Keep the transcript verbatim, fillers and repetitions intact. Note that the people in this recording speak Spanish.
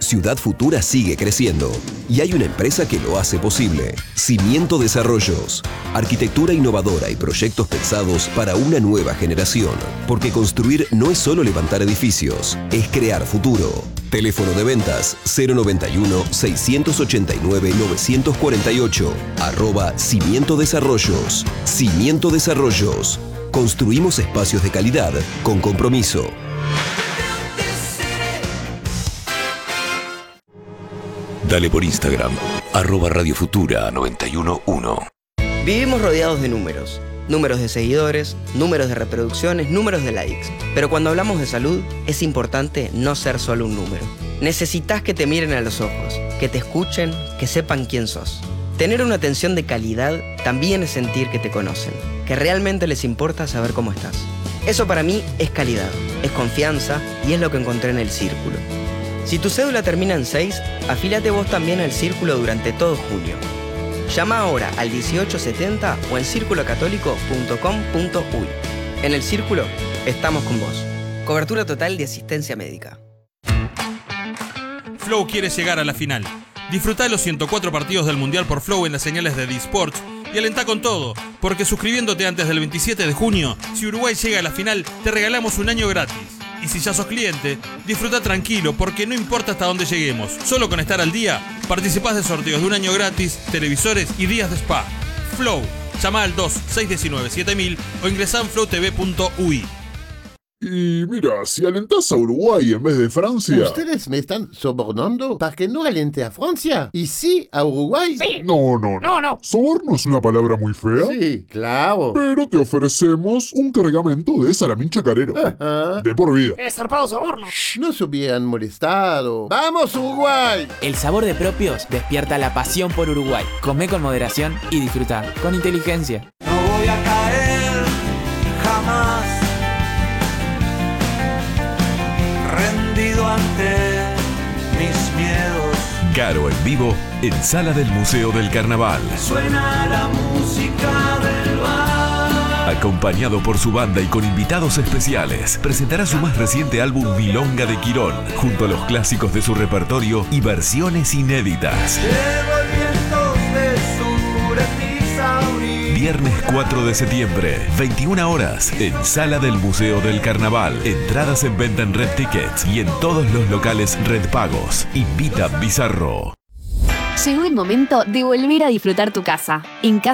Ciudad Futura sigue creciendo y hay una empresa que lo hace posible. Cimiento Desarrollos. Arquitectura innovadora y proyectos pensados para una nueva generación. Porque construir no es solo levantar edificios, es crear futuro. Teléfono de ventas cero noventa y uno, seiscientos ochenta y nueve, novecientos cuarenta y ocho. Arroba Cimiento Desarrollos. Cimiento Desarrollos. Construimos espacios de calidad con compromiso. Dale por Instagram, arroba Radio Futura noventa y uno uno. Vivimos rodeados de números. Números de seguidores, números de reproducciones, números de likes. Pero cuando hablamos de salud, es importante no ser solo un número. Necesitas que te miren a los ojos, que te escuchen, que sepan quién sos. Tener una atención de calidad también es sentir que te conocen, que realmente les importa saber cómo estás. Eso para mí es calidad, es confianza y es lo que encontré en el Círculo. Si tu cédula termina en seis, afílate vos también al Círculo durante todo junio. Llama ahora al dieciocho setenta o en círculo católico punto com punto uy. En el Círculo, estamos con vos. Cobertura total de asistencia médica. Flow quiere llegar a la final. Disfrutá los ciento cuatro partidos del Mundial por Flow en las señales de D-Sports y alentá con todo, porque suscribiéndote antes del veintisiete de junio, si Uruguay llega a la final, te regalamos un año gratis. Y si ya sos cliente, disfruta tranquilo porque no importa hasta dónde lleguemos. Solo con estar al día, participás de sorteos de un año gratis, televisores y días de spa. Flow. Llama al dos seis uno nueve siete mil o ingresá en flow t v punto u y. Y mira, si alentás a Uruguay en vez de Francia... ¿Ustedes me están sobornando para que no alente a Francia y sí a Uruguay? Sí. No, no, no. no. ¿Soborno es una palabra muy fea? Sí, claro. Pero te ofrecemos un cargamento de salamín chacarero. Ajá. De por vida. Es zarpado soborno. No se hubieran molestado. ¡Vamos, Uruguay! El sabor de Propios despierta la pasión por Uruguay. Come con moderación y disfruta con inteligencia. No voy a caer jamás. Rendido ante mis miedos. Caro en vivo en Sala del Museo del Carnaval. Suena la música del bar. Acompañado por su banda y con invitados especiales, presentará su más reciente álbum Milonga de Quirón, junto a los clásicos de su repertorio y versiones inéditas. Llevo el viento de sur en mis auriculares. Viernes cuatro de septiembre, veintiuna horas, en Sala del Museo del Carnaval. Entradas en venta en Red Tickets y en todos los locales Red Pagos. Invita Bizarro. Llegó el momento de volver a disfrutar tu casa. En casa